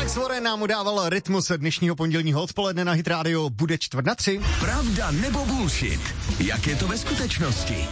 Alex Warren nám udával rytmus dnešního pondělního odpoledne na Hit Radio. Bude 2:45. Pravda nebo bullshit? Jak je to ve skutečnosti?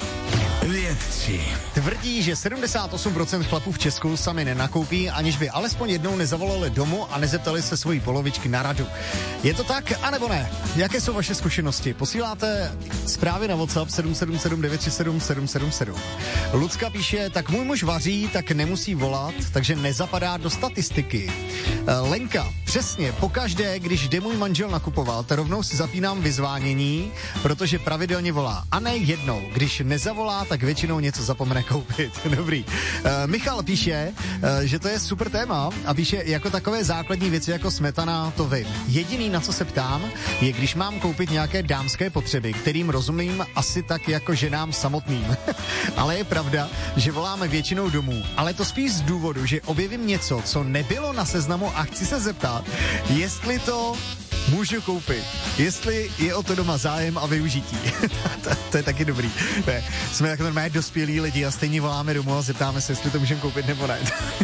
Vědci tvrdí, že 78% chlapů v Česku sami nenakoupí, aniž by alespoň jednou nezavolali domů a nezeptali se svojí polovičky na radu. Je to tak, anebo ne? Jaké jsou vaše zkušenosti? Posíláte zprávy na WhatsApp 777 937 777. Lucka píše, tak můj muž vaří, tak nemusí volat, takže nezapadá do statistiky. Lenka, přesně, pokaždé, když jde můj manžel nakupovat, rovnou si zapínám vyzvánění, protože pravidelně volá. A ne jednou, když nezavolá, tak většinou něco zapomene koupit. Dobrý. Michal píše, že to je super téma a píše, jako takové základní věci jako smetana, to vím. Jediný, na co se ptám, je, když mám koupit nějaké dámské potřeby, kterým rozumím asi tak jako ženám samotným. Ale je pravda, že voláme většinou domů, ale to spíš z důvodu, že objevím něco, co nebylo na seznamu a chci se zeptat, jestli to můžu koupit, jestli je o to doma zájem a využití. To je taky dobrý. Ne, jsme jako normálně dospělí lidi a stejně voláme domů a zeptáme se, jestli to můžeme koupit nebo ne.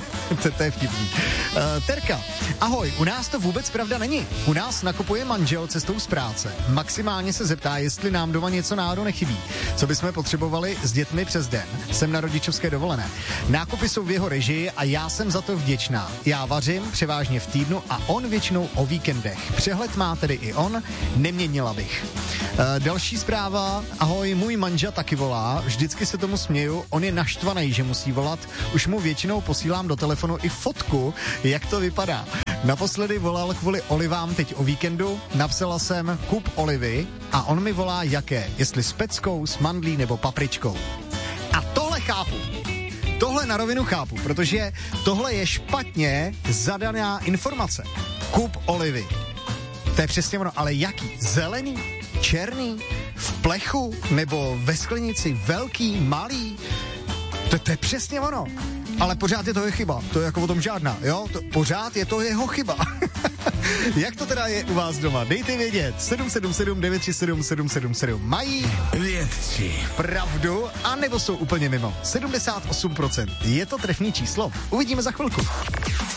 To je vtipný. Terka, ahoj, u nás to vůbec pravda není. U nás nakupuje manžel cestou z práce. Maximálně se zeptá, jestli nám doma něco náhodou nechybí. Co bychom potřebovali s dětmi přes den. Jsem na rodičovské dovolené. Nákupy jsou v jeho režii a já jsem za to vděčná. Já vařím převážně v týdnu a on většinou o víkendech. Přehled má tedy i on, neměnila bych. Další zpráva, ahoj, můj manžel taky volá, vždycky se tomu směju, on je naštvaný, že musí volat, už mu většinou posílám do telefonu i fotku, jak to vypadá. Naposledy volal kvůli olivám teď o víkendu, napsala jsem kup olivy a on mi volá jaké, jestli s peckou, s mandlí nebo papričkou. A tohle chápu. Tohle na rovinu chápu, protože tohle je špatně zadaná informace. Kup olivy. To je přesně ono, ale jaký? Zelený? Černý? V plechu? Nebo ve sklenici? Velký? Malý? To je přesně ono. Ale pořád je to jeho chyba. To je jako o tom žádná, jo? Pořád je to jeho chyba. Jak to teda je u vás doma? Dejte vědět. 777 937 777. Mají vědci pravdu, anebo jsou úplně mimo? 78%. Je to trefný číslo. Uvidíme za chvilku.